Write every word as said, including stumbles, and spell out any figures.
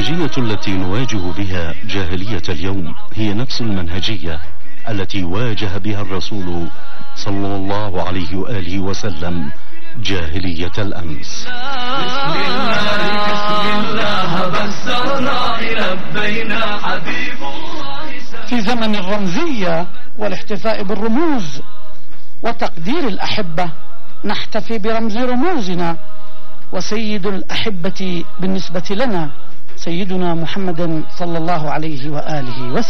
المنهجية التي نواجه بها جاهلية اليوم هي نفس المنهجية التي واجه بها الرسول صلى الله عليه وآله وسلم جاهلية الأمس. بسم الله بسم الله بسرنا لبينا حبيب الله. في زمن الرمزية والاحتفاء بالرموز وتقدير الأحبة نحتفي برمز رموزنا، وسيد الأحبة بالنسبة لنا سيدنا محمد صلى الله عليه وآله وسلم.